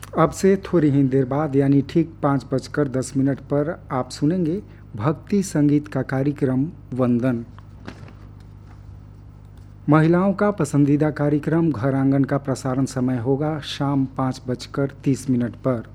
अब से थोड़ी ही देर बाद यानी ठीक 5:10 पर आप सुनेंगे भक्ति संगीत का कार्यक्रम वंदन। महिलाओं का पसंदीदा कार्यक्रम घर आंगन का प्रसारण समय होगा शाम 5:30 पर।